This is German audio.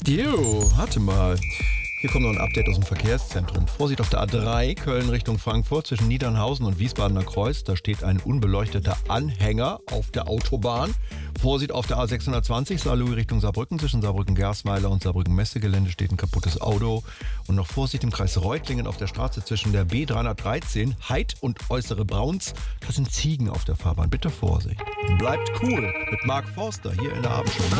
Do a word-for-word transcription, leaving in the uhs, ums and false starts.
Jo, warte mal. Hier kommt noch ein Update aus dem Verkehrszentrum. Vorsicht auf der A drei, Köln Richtung Frankfurt, zwischen Niedernhausen und Wiesbadener Kreuz. Da steht ein unbeleuchteter Anhänger auf der Autobahn. Vorsicht auf der A sechshundertzwanzig, Saarlouis Richtung Saarbrücken. Zwischen Saarbrücken-Gersweiler und Saarbrücken-Messegelände steht ein kaputtes Auto. Und noch Vorsicht im Kreis Reutlingen auf der Straße zwischen der B dreihundertdreizehn, Heid und Äußere Brauns. Da sind Ziegen auf der Fahrbahn. Bitte Vorsicht. Bleibt cool mit Mark Forster hier in der Abendshow.